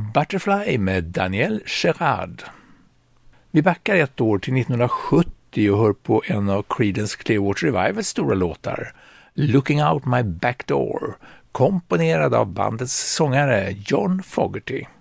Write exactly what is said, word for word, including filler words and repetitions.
Butterfly med Daniel Gerard. Vi backar ett år till nittonhundrasjuttio och hör på en av Creedence Clearwater Revivals stora låtar, Looking Out My Back Door, komponerad av bandets sångare John Fogerty.